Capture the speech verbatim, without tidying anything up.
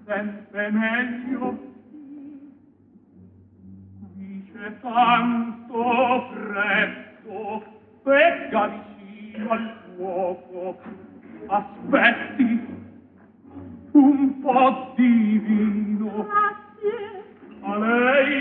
sempre meglio. Dice tanto presto, pecca vicino al fuoco. Aspetti un po' di vino.